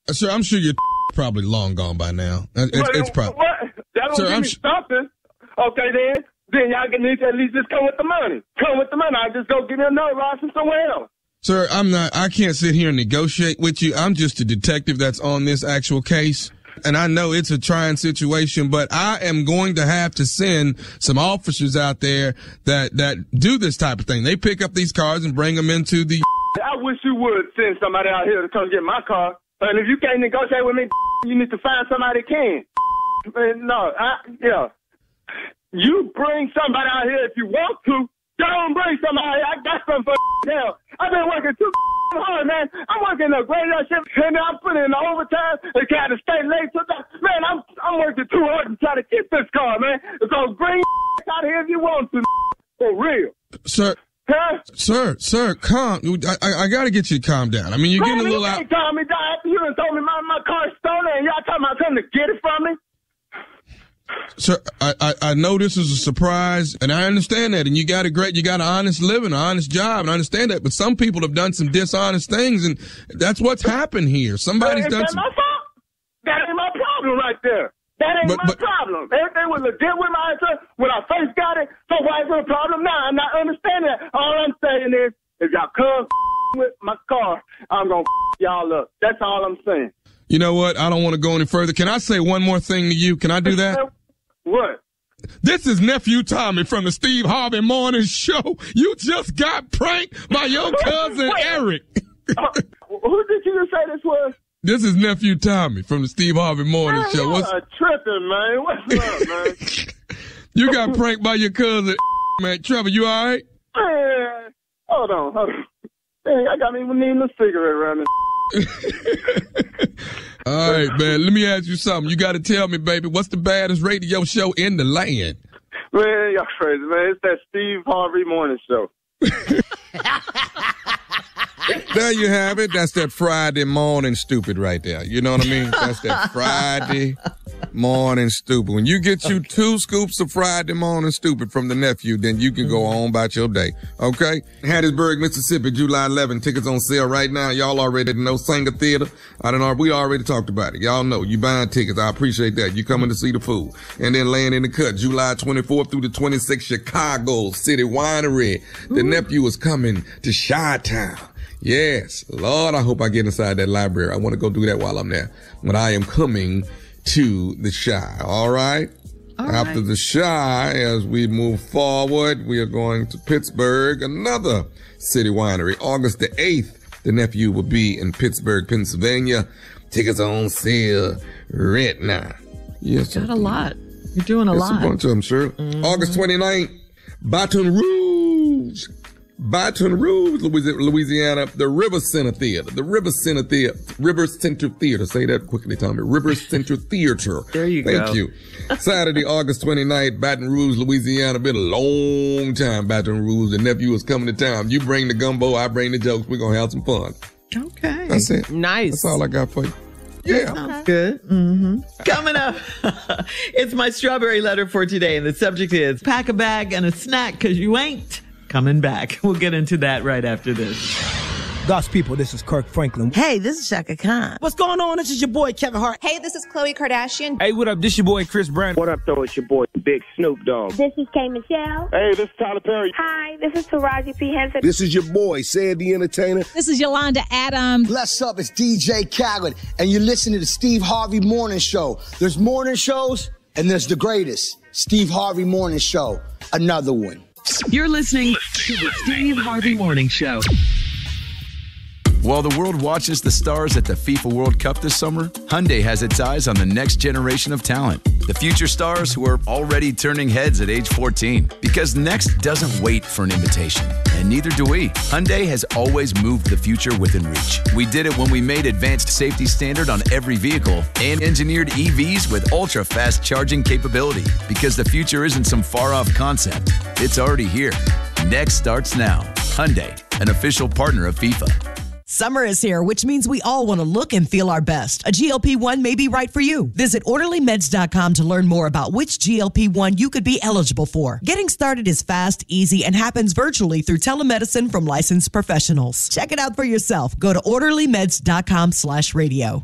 Sir, I'm sure you're probably long gone by now. It's probably. What? That don't give me something. Okay, then y'all can at least just come with the money. Come with the money. I just go get another ride from somewhere else. Sir, I can't sit here and negotiate with you. I'm just a detective that's on this actual case. And I know it's a trying situation, but I am going to have to send some officers out there that do this type of thing. They pick up these cars and bring them into the... I wish you would send somebody out here to come get my car. And if you can't negotiate with me, you need to find somebody that can. You bring somebody out here if you want to. Don't bring somebody. I got something for hell. I've been working too hard, man. I'm working a graveyard shift, and I'm putting in the overtime. They got to stay late. Man, I'm working too hard to try to get this car, man. So bring out here if you want to, for real. Sir. Huh? Sir, calm. I got to get you to calm down. I mean, you're getting a little out. You can't calm me down after you done told me my car's stolen, and y'all talking about coming to get it from me? Sir, I know this is a surprise, and I understand that, and you got an honest living, an honest job, and I understand that, but some people have done some dishonest things, and that's what's happened here. Somebody's done some... my fault? That ain't my problem right there. That ain't my problem. Everything was legit with my answer when I first got it, so why is it a problem now? I'm not understanding that. All I'm saying is, if y'all come with my car, I'm going to y'all up. That's all I'm saying. You know what? I don't want to go any further. Can I say one more thing to you? Can I do that? What? This is Nephew Tommy from the Steve Harvey Morning Show. You just got pranked by your cousin Eric. Who did you just say this was? This is Nephew Tommy from the Steve Harvey Morning Show. What's tripping, man? What's up, man? You got pranked by your cousin, man. Trevor, you all right? Man, hold on. Dang, I got me needing a cigarette around this. All right, man. Let me ask you something. You got to tell me, baby, what's the baddest radio show in the land? Man, y'all crazy, man. It's that Steve Harvey Morning Show. There you have it. That's that Friday morning stupid right there. You know what I mean? That's that Friday morning stupid. When you get you 2 scoops of Friday morning stupid from the nephew, then you can go on about your day. Okay? Hattiesburg, Mississippi, July 11. Tickets on sale right now. Y'all already know Sanger Theater. We already talked about it. Y'all know you buying tickets. I appreciate that. You coming to see the food. And then laying in the cut, July 24th through the 26th, Chicago City Winery. The nephew is coming to Chi-Town. Yes, Lord, I hope I get inside that library. I want to go do that while I'm there. When I am coming to the Chi, all right? After the Chi, as we move forward, we are going to Pittsburgh, another city winery. August the 8th, the nephew will be in Pittsburgh, Pennsylvania. Tickets are on sale right now. Yes, got a lot. You're doing a lot. A bunch of them, sure. August 29th, Baton Rouge, Louisiana, the River Center Theater. Say that quickly, Tommy. River Center Theater. There you go. Thank you. Saturday, August 29th, Baton Rouge, Louisiana. Been a long time, Baton Rouge. The nephew is coming to town. You bring the gumbo, I bring the jokes. We're going to have some fun. Okay. That's it. Nice. That's all I got for you. Yeah. Sounds good. Mm-hmm. Coming up, it's my strawberry letter for today. And the subject is pack a bag and a snack because you ain't coming back. We'll get into that right after this. God's people, this is Kirk Franklin. Hey, this is Shaka Khan. What's going on? This is your boy, Kevin Hart. Hey, this is Khloe Kardashian. Hey, what up? This your boy, Chris Brown. What up, though? It's your boy, Big Snoop Dogg. This is K. Michelle. Hey, this is Tyler Perry. Hi, this is Taraji P. Henson. This is your boy, Sid the Entertainer. This is Yolanda Adams. What's up? It's DJ Khaled, and you're listening to the Steve Harvey Morning Show. There's morning shows, and there's the greatest, Steve Harvey Morning Show. Another one. You're listening to the Steve Harvey Morning Show. While the world watches the stars at the FIFA World Cup this summer, Hyundai has its eyes on the next generation of talent. The future stars who are already turning heads at age 14. Because next doesn't wait for an invitation, and neither do we. Hyundai has always moved the future within reach. We did it when we made advanced safety standard on every vehicle and engineered EVs with ultra-fast charging capability. Because the future isn't some far-off concept. It's already here. Next starts now. Hyundai, an official partner of FIFA. Summer is here, which means we all want to look and feel our best. A GLP-1 may be right for you. Visit OrderlyMeds.com to learn more about which GLP-1 you could be eligible for. Getting started is fast, easy, and happens virtually through telemedicine from licensed professionals. Check it out for yourself. Go to OrderlyMeds.com/radio.